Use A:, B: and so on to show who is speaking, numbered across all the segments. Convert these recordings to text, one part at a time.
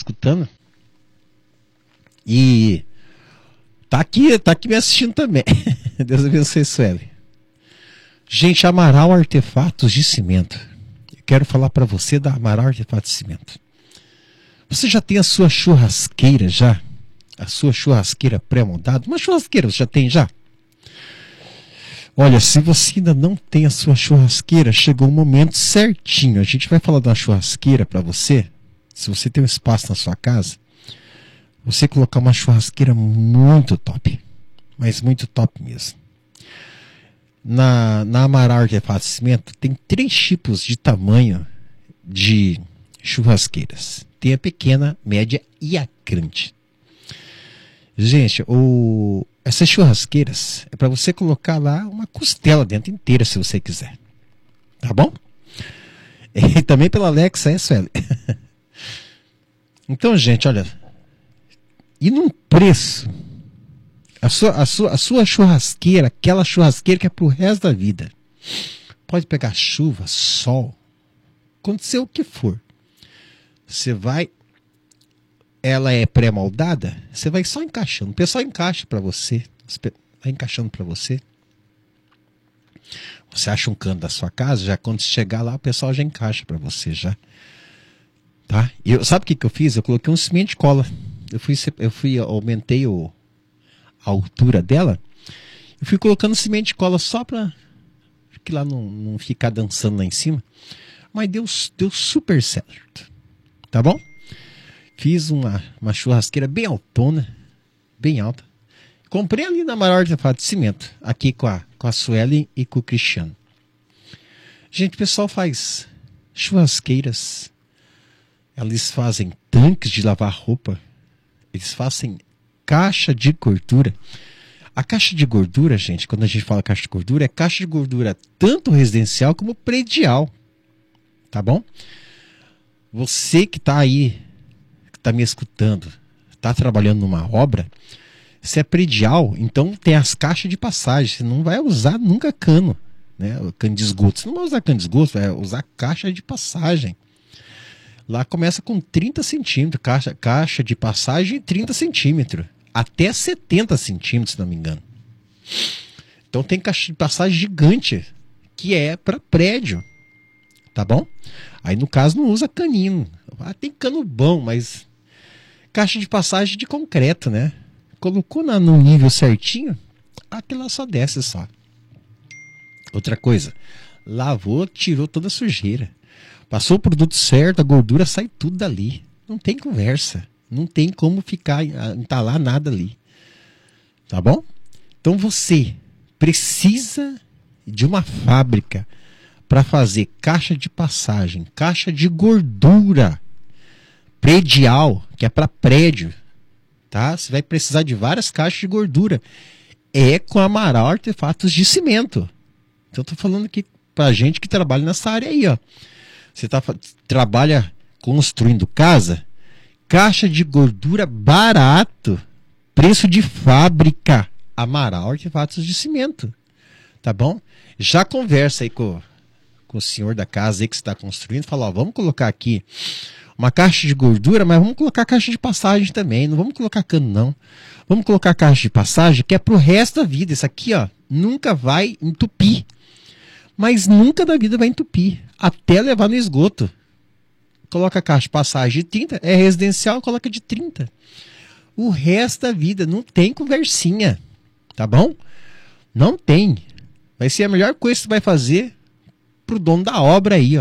A: escutando. E tá aqui me assistindo também. Deus abençoe, Sueli. Gente, Amaral Artefatos de Cimento. Eu quero falar para você da Amaral Artefatos de Cimento. Você já tem a sua churrasqueira já? A sua churrasqueira pré-montada? Uma churrasqueira você já tem já? Olha, se você ainda não tem a sua churrasqueira, chegou o momento certinho. A gente vai falar de uma churrasqueira para você. Se você tem um espaço na sua casa, você colocar uma churrasqueira muito top. Mas muito top mesmo. Na Amaral Artefatos de Cimento tem 3 tipos de tamanho de churrasqueiras. Tem a pequena, média e a grande. Gente, essas churrasqueiras é para você colocar lá uma costela dentro inteira, se você quiser. Tá bom? E também pela Alexa, é, Sueli? Então, gente, olha. E num preço, a sua churrasqueira, aquela churrasqueira que é pro resto da vida. Pode pegar chuva, sol, acontecer o que for. Você vai... Ela é pré-moldada, você vai só encaixando. O pessoal encaixa para você. Vai encaixando para você. Você acha um canto da sua casa, já quando você chegar lá, o pessoal já encaixa para você já. Tá? E sabe o que eu fiz? Eu coloquei um cimento de cola. Aumentei a altura dela. Eu fui colocando cimento de cola só para que lá não ficar dançando lá em cima. Mas deu super certo. Tá bom? Fiz uma churrasqueira bem altona, bem alta. Comprei ali na Amaral Artefatos de Cimento, aqui com a Sueli e com o Cristiano. Gente, o pessoal faz churrasqueiras, eles fazem tanques de lavar roupa, eles fazem caixa de gordura. A caixa de gordura, gente, quando a gente fala caixa de gordura, é caixa de gordura tanto residencial como predial. Tá bom? Você que está aí, está me escutando, está trabalhando numa obra, se é predial, então tem as caixas de passagem. Você não vai usar nunca cano, né? O cano de esgoto. Você não vai usar cano de esgoto, vai usar caixa de passagem. Lá começa com 30 centímetros, caixa de passagem 30 centímetros, até 70 centímetros, se não me engano. Então tem caixa de passagem gigante, que é para prédio, tá bom? Aí no caso não usa caninho. Tem cano bom, mas caixa de passagem de concreto, né? Colocou no nível certinho, aquela só desce só. Outra coisa, lavou, tirou toda a sujeira. Passou o produto certo, a gordura sai tudo dali. Não tem conversa. Não tem como entalar nada ali. Tá bom? Então você precisa de uma fábrica para fazer caixa de passagem, caixa de gordura predial, que é para prédio, tá? Você vai precisar de várias caixas de gordura. É com a Amaral Artefatos de Cimento. Então eu tô falando aqui pra gente que trabalha nessa área aí, ó. Você trabalha construindo casa, caixa de gordura barato, preço de fábrica, Amaral Artefatos de Cimento. Tá bom? Já conversa aí com o senhor da casa aí que você está construindo, fala, ó, vamos colocar aqui uma caixa de gordura, mas vamos colocar caixa de passagem também. Não vamos colocar cano, não. Vamos colocar caixa de passagem que é pro resto da vida. Isso aqui, ó, nunca vai entupir. Mas nunca da vida vai entupir. Até levar no esgoto. Coloca a caixa de passagem de 30. É residencial, coloca de 30. O resto da vida. Não tem conversinha. Tá bom? Não tem. Vai ser a melhor coisa que você vai fazer pro dono da obra aí, ó.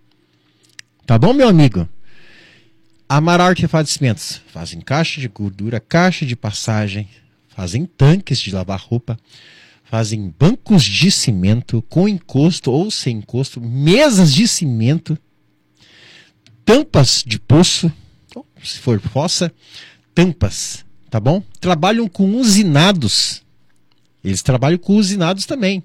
A: Tá bom, meu amigo? Amaral Artefatos de Cimentos fazem caixa de gordura, caixa de passagem, fazem tanques de lavar roupa, fazem bancos de cimento com encosto ou sem encosto, mesas de cimento, tampas de poço, se for fossa, tampas, tá bom? Trabalham com usinados. Eles trabalham com usinados também.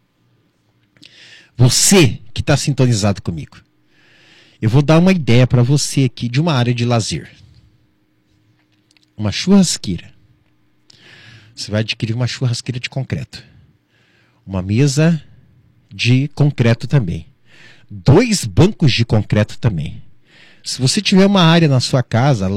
A: Você que está sintonizado comigo, eu vou dar uma ideia para você aqui de uma área de lazer. Uma churrasqueira. Você vai adquirir uma churrasqueira de concreto. Uma mesa de concreto também. 2 bancos de concreto também. Se você tiver uma área na sua casa